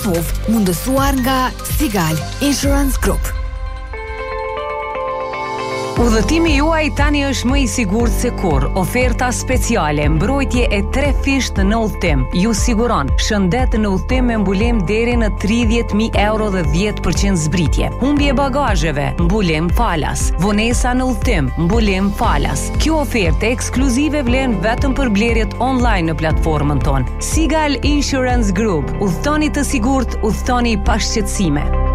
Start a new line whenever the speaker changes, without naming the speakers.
Topov, mundësuar nga Sigal Insurance Group.
Udhëtimi juaj tani është më i sigurt se kurrë. Oferta speciale, mbrojtje e 3 fisht në udhëtim. Ju siguron shëndet në udhëtim me mbulem deri në 30.000 euro dhe 10% zbritje. Humbje bagazheve, mbulem falas. Vonesa në udhëtim, mbulem falas. Kjo ofertë ekskluzive vlen vetëm për blerjet online në platformën tonë. Sigal Insurance Group. Udhëtoni të sigurt, udhëtoni pa shqetësime.